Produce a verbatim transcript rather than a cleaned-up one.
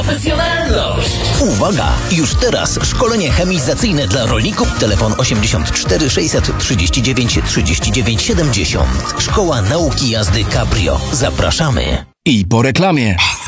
profesjonalność. Uwaga! Już teraz szkolenie chemizacyjne dla rolników. Telefon osiemdziesiąt cztery sześćset trzydzieści dziewięć trzydzieści dziewięć siedemdziesiąt. Szkoła Nauki Jazdy Cabrio. Zapraszamy. I po reklamie.